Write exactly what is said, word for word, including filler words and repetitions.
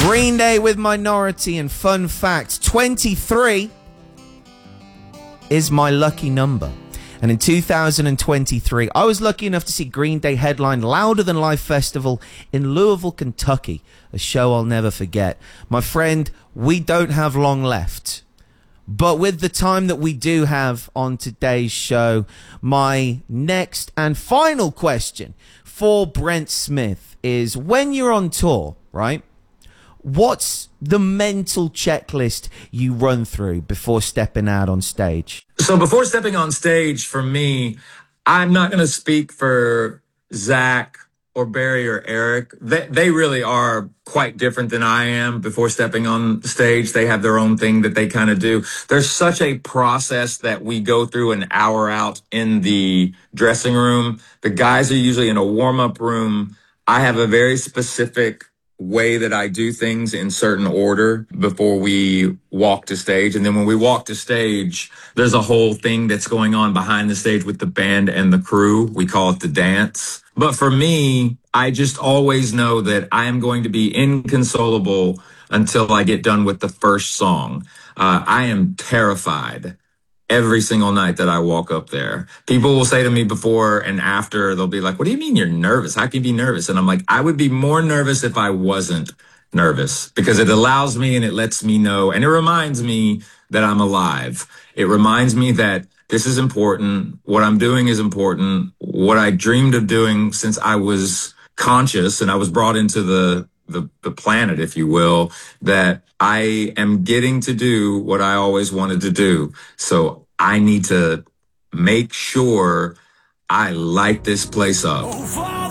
Green Day with Minority, and fun fact, twenty-three is my lucky number. And in two thousand twenty-three, I was lucky enough to see Green Day headline Louder Than Life Festival in Louisville, Kentucky, a show I'll never forget. My friend, we don't have long left. But with the time that we do have on today's show, my next and final question for Brent Smith is, when you're on tour, right, what's the mental checklist you run through before stepping out on stage? So before stepping on stage, for me, I'm not going to speak for Zach or Barry or Eric. They, they really are quite different than I am. Before stepping on stage, they have their own thing that they kind of do. There's such a process that we go through an hour out in the dressing room. The guys are usually in a warm-up room. I have a very specific way that I do things in certain order before we walk to stage. And then when we walk to stage, there's a whole thing that's going on behind the stage with the band and the crew. We call it the dance. But for me, I just always know that I am going to be inconsolable until I get done with the first song. Uh, I am terrified every single night that I walk up there. People will say to me before and after, they'll be like, what do you mean you're nervous? How can you be nervous? And I'm like, I would be more nervous if I wasn't nervous, because it allows me and it lets me know, and it reminds me that I'm alive. It reminds me that this is important. What I'm doing is important. What I dreamed of doing since I was conscious and I was brought into the The, the planet, if you will, that I am getting to do what I always wanted to do. So I need to make sure I light this place up.